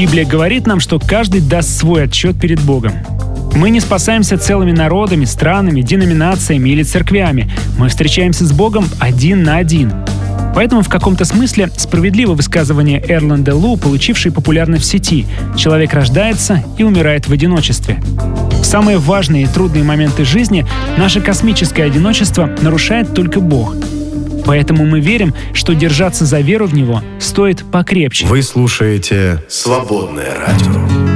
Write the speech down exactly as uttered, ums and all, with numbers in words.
Библия говорит нам, что каждый даст свой отчет перед Богом. Мы не спасаемся целыми народами, странами, деноминациями или церквями. Мы встречаемся с Богом один на один. Поэтому в каком-то смысле справедливо высказывание Эрланда Лу, получившей популярность в сети: «Человек рождается и умирает в одиночестве». В самые важные и трудные моменты жизни наше космическое одиночество нарушает только Бог. Поэтому мы верим, что держаться за веру в Него стоит покрепче. Вы слушаете «Свободное радио».